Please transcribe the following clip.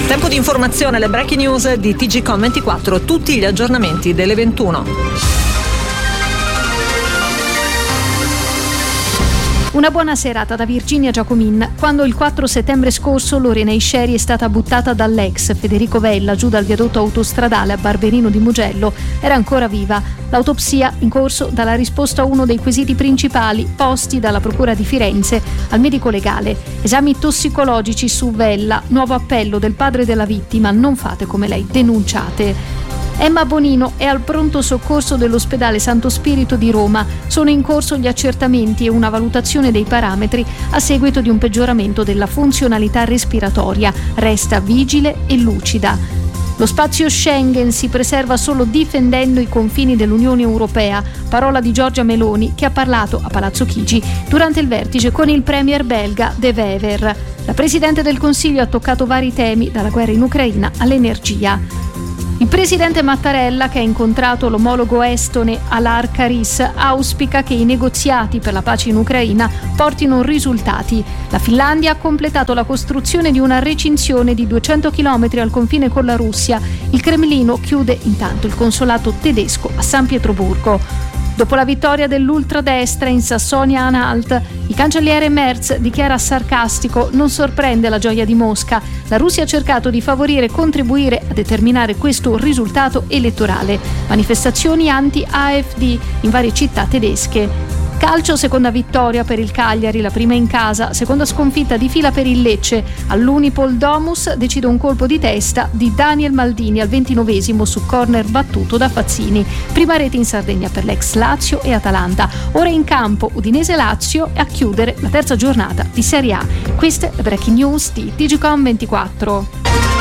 Tempo di informazione, le breaking news di TGcom24, tutti gli aggiornamenti delle 21. Una buona serata da Virginia Giacomin. Quando il 4 settembre scorso Lorena Isceri è stata buttata dall'ex Federico Vella giù dal viadotto autostradale a Barberino di Mugello, era ancora viva. L'autopsia in corso dà la risposta a uno dei quesiti principali posti dalla Procura di Firenze al medico legale. Esami tossicologici su Vella, nuovo appello del padre della vittima: non fate come lei, denunciate. Emma Bonino è al pronto soccorso dell'ospedale Santo Spirito di Roma. Sono in corso gli accertamenti e una valutazione dei parametri a seguito di un peggioramento della funzionalità respiratoria. Resta vigile e lucida. Lo spazio Schengen si preserva solo difendendo i confini dell'Unione Europea. Parola di Giorgia Meloni, che ha parlato a Palazzo Chigi durante il vertice con il premier belga De Wever. La Presidente del Consiglio ha toccato vari temi, dalla guerra in Ucraina all'energia. Il presidente Mattarella, che ha incontrato l'omologo estone Alar Karis, auspica che i negoziati per la pace in Ucraina portino risultati. La Finlandia ha completato la costruzione di una recinzione di 200 km al confine con la Russia. Il Cremlino chiude intanto il consolato tedesco a San Pietroburgo. Dopo la vittoria dell'ultradestra in Sassonia-Anhalt, il cancelliere Merz dichiara sarcastico: non sorprende la gioia di Mosca. La Russia ha cercato di favorire e contribuire a determinare questo risultato elettorale. Manifestazioni anti-AfD in varie città tedesche. Calcio, seconda vittoria per il Cagliari, la prima in casa, seconda sconfitta di fila per il Lecce. All'Unipol Domus decide un colpo di testa di Daniel Maldini al 29esimo su corner battuto da Fazzini. Prima rete in Sardegna per l'ex Lazio e Atalanta. Ora in campo Udinese-Lazio e a chiudere la terza giornata di Serie A. Queste le breaking news di TGcom24.